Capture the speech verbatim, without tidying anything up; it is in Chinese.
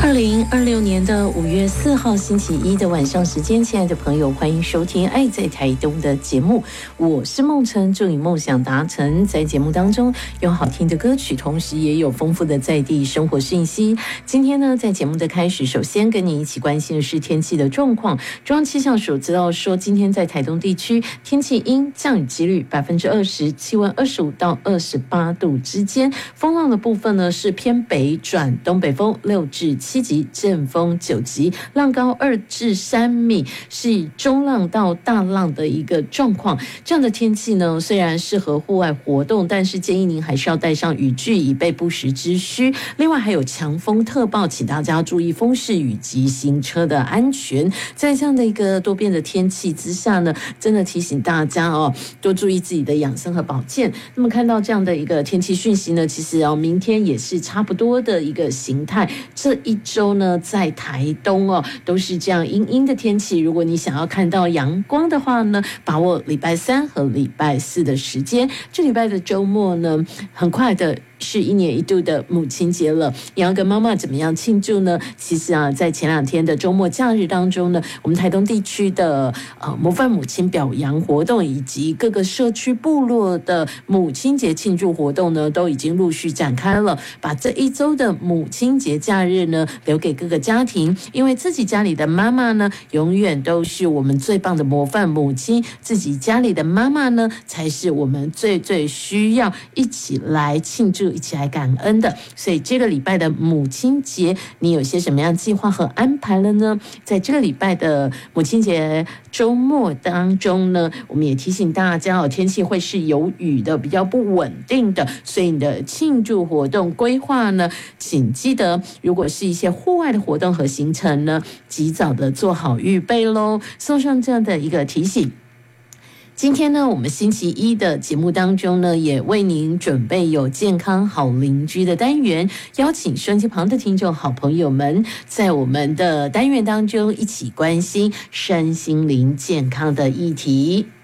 二零二六年的五月四号星期一的晚上时间，亲爱的朋友，欢迎收听《爱在台东》的节目，我是梦辰，祝你梦想达成。在节目当中有好听的歌曲，同时也有丰富的在地生活讯息。今天呢，在节目的开始，首先跟你一起关心的是天气的状况。中央气象署知道说，今天在台东地区天气阴，降雨几率百分之二十，气温二十五到二十八度之间。风浪的部分呢是偏北转东北风六至七级，阵风九级，浪高二至三米，是以中浪到大浪的一个状况。这样的天气呢，虽然适合户外活动，但是建议您还是要带上雨具，以备不时之需。另外还有强风特报，请大家注意风势雨及行车的安全。在这样的一个多变的天气之下呢，真的提醒大家哦，多注意自己的养生和保健。那么看到这样的一个天气讯息呢，其实哦，明天也是差不多的一个形态。这一周呢，在台东哦，都是这样阴阴的天气。如果你想要看到阳光的话呢，把握礼拜三和礼拜四的时间。这礼拜的周末呢，很快的是一年一度的母亲节了，你要跟妈妈怎么样庆祝呢？其实啊，在前两天的周末假日当中呢，我们台东地区的呃模范母亲表扬活动以及各个社区部落的母亲节庆祝活动呢，都已经陆续展开了。把这一周的母亲节假日呢，留给各个家庭，因为自己家里的妈妈呢，永远都是我们最棒的模范母亲，自己家里的妈妈呢，才是我们最最需要一起来庆祝、一起来感恩的。所以这个礼拜的母亲节，你有些什么样计划和安排了呢？在这个礼拜的母亲节周末当中呢，我们也提醒大家哦，天气会是有雨的，比较不稳定的，所以你的庆祝活动规划呢，请记得，如果是一些户外的活动和行程呢，及早的做好预备咯。送上这样的一个提醒。今天呢，我们星期一的节目当中呢，也为您准备有健康好邻居的单元，邀请收音机旁的听众好朋友们，在我们的单元当中一起关心身心灵健康的议题。